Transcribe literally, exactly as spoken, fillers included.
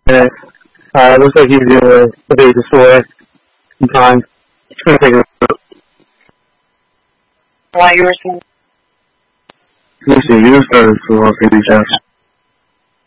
minutes. Uh, it looks like he's going to debate the score in time. It's going to take a minute. Why you were saying? Let me see. You started for P D Chefs.